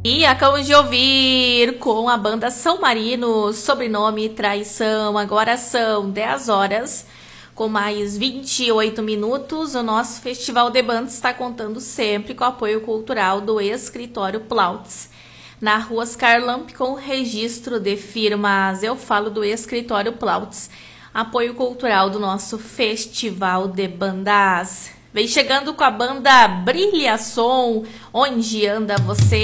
E acabamos de ouvir com a banda São Marino, Sobrenome Traição. Agora são 10 horas, com mais 28 minutos. O nosso Festival de Bandas está contando sempre com o apoio cultural do Escritório Plautz, na Rua Oscar Lamp, com registro de firmas. Eu falo do Escritório Plautz, apoio cultural do nosso Festival de Bandas. Vem chegando com a banda Brilha Som, Onde Anda Você?